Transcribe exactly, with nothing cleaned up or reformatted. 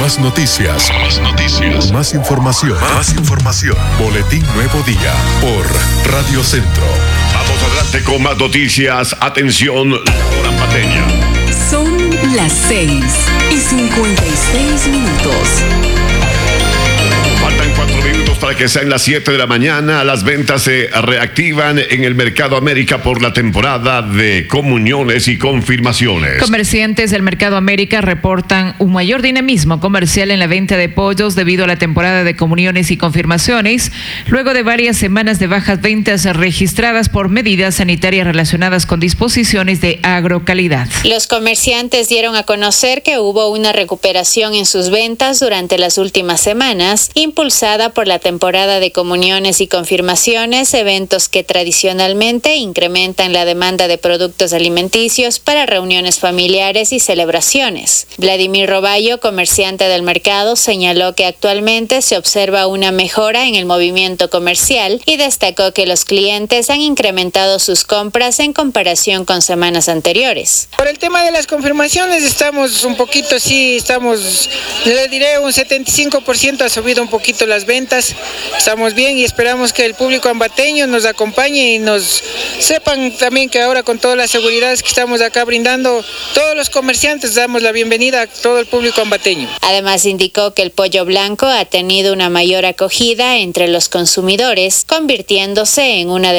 Más noticias. Más noticias. Más información. Más información. Boletín Nuevo Día por Radio Centro. Vamos adelante con más noticias. Atención, la hora pateña. Son las seis y cincuenta y seis minutos. Faltan cuatro minutos para que sean las siete de la mañana. Las ventas se reactivan en el Mercado América por la temporada de comuniones y confirmaciones. Comerciantes del Mercado América reportan un mayor dinamismo comercial en la venta de pollos debido a la temporada de comuniones y confirmaciones, luego de varias semanas de bajas ventas registradas por medidas sanitarias relacionadas con disposiciones de agrocalidad. Los comerciantes dieron a conocer que hubo una recuperación en sus ventas durante las últimas semanas, impulsada por la temporada de comuniones y confirmaciones, eventos que tradicionalmente incrementan la demanda de productos alimenticios para reuniones familiares y celebraciones. Vladimir Roballo, comerciante del mercado, señaló que actualmente se observa una mejora en el movimiento comercial y destacó que los clientes han incrementado sus compras en comparación con semanas anteriores. Por el tema de las confirmaciones estamos un poquito, sí, estamos, le diré un setenta y cinco por ciento ha subido un poquito las ventas, estamos bien y esperamos que el público ambateño nos acompañe y nos sepan también que ahora con todas las seguridades que estamos acá brindando, todos los comerciantes damos la bienvenida a todo el público ambateño. Además indicó que el pollo blanco ha tenido una mayor acogida entre los consumidores, convirtiéndose en una de